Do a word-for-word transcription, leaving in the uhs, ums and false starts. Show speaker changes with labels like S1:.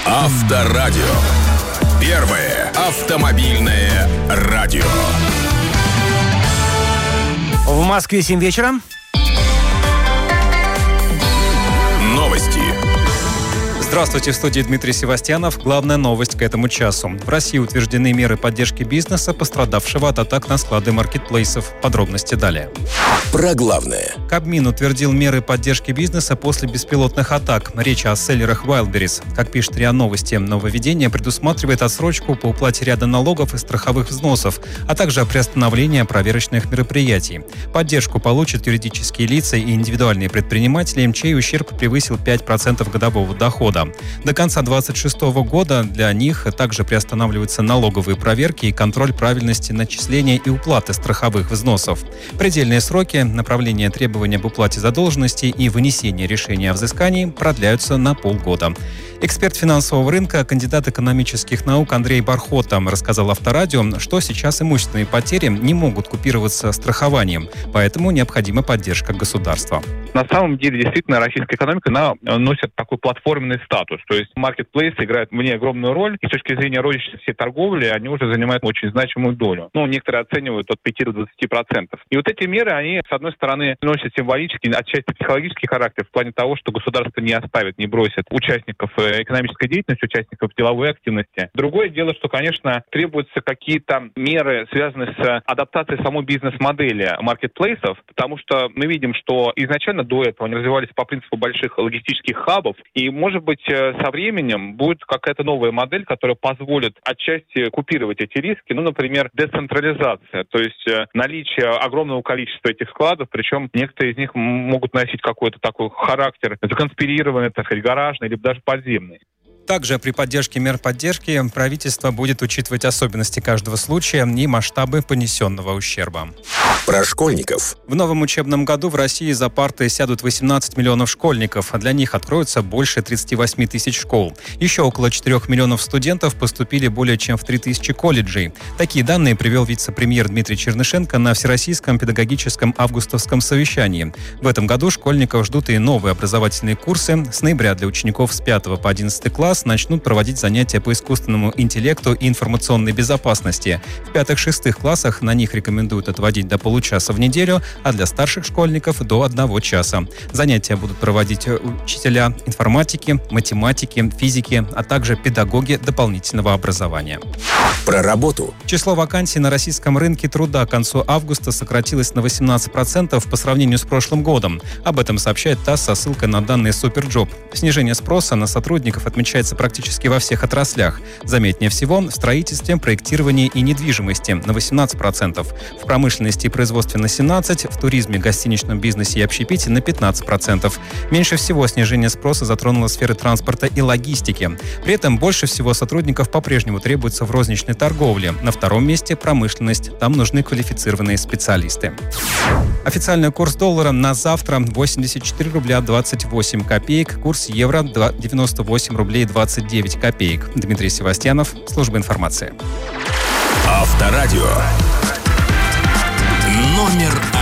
S1: Авторадио. Первое автомобильное радио.
S2: В Москве семь вечера.
S1: Новости.
S3: Здравствуйте, в студии Дмитрий Севастьянов. Главная новость к этому часу. В России утверждены меры поддержки бизнеса, пострадавшего от атак на склады маркетплейсов. Подробности далее.
S1: Про главное.
S3: Кабмин утвердил меры поддержки бизнеса после беспилотных атак. Речь о селлерах Wildberries. Как пишет РИА Новости, нововведение предусматривает отсрочку по уплате ряда налогов и страховых взносов, а также приостановление проверочных мероприятий. Поддержку получат юридические лица и индивидуальные предприниматели, чей ущерб превысил пять процентов годового дохода. До конца две тысячи двадцать шестого года для них также приостанавливаются налоговые проверки и контроль правильности начисления и уплаты страховых взносов. Предельные сроки направления требований об уплате задолженности и вынесения решения о взыскании продляются на полгода. Эксперт финансового рынка, кандидат экономических наук Андрей Бархота рассказал Авторадио, что сейчас имущественные потери не могут купироваться страхованием, поэтому необходима поддержка государства.
S4: На самом деле, действительно, российская экономика, она носит такой платформенный статус. То есть маркетплейсы играют в ней огромную роль, и с точки зрения розничной всей торговли они уже занимают очень значимую долю. Ну, некоторые оценивают от пяти до двадцати процентов. И вот эти меры, они, с одной стороны, носят символический, отчасти психологический характер в плане того, что государство не оставит, не бросит участников экономической деятельности, участников деловой активности. Другое дело, что, конечно, требуются какие-то меры, связанные с адаптацией самой бизнес-модели маркетплейсов, потому что мы видим, что изначально до этого они развивались по принципу больших логистических хабов, и, может быть, со временем будет какая-то новая модель, которая позволит отчасти купировать эти риски, ну, например, децентрализация, то есть наличие огромного количества этих складов, причем некоторые из них могут носить какой-то такой характер законспирированный, так сказать, гаражный, либо даже подземный.
S3: Также при поддержке мер поддержки правительство будет учитывать особенности каждого случая и масштабы понесенного ущерба.
S1: Про школьников.
S3: В новом учебном году в России за парты сядут восемнадцать миллионов школьников, а для них откроются больше тридцать восемь тысяч школ. Еще около четырёх миллионов студентов поступили более чем в три тысячи колледжей. Такие данные привел вице-премьер Дмитрий Чернышенко на Всероссийском педагогическом августовском совещании. В этом году школьников ждут и новые образовательные курсы. С ноября для учеников с пятого по одиннадцатый класс начнут проводить занятия по искусственному интеллекту и информационной безопасности. В пятых-шестых классах на них рекомендуют отводить до получаса в неделю, а для старших школьников до одного часа. Занятия будут проводить учителя информатики, математики, физики, а также педагоги дополнительного образования.
S1: Про работу.
S3: Число вакансий на российском рынке труда к концу августа сократилось на восемнадцать процентов по сравнению с прошлым годом. Об этом сообщает ТАСС со ссылкой на данные Суперджоп. Снижение спроса на сотрудников отмечается практически во всех отраслях. Заметнее всего в строительстве, проектировании и недвижимости на восемнадцать процентов, в промышленности и производстве на семнадцать процентов, в туризме, гостиничном бизнесе и общепите на пятнадцать процентов. Меньше всего снижение спроса затронуло сферы транспорта и логистики. При этом больше всего сотрудников по-прежнему требуется в розничной торговле. На втором месте промышленность. Там нужны квалифицированные специалисты. Официальный курс доллара на завтра восемьдесят четыре рубля двадцать восемь копеек. Курс евро девяносто восемь рублей двадцать девять копеек. Дмитрий Севастьянов, служба информации.
S1: Авторадио. Номер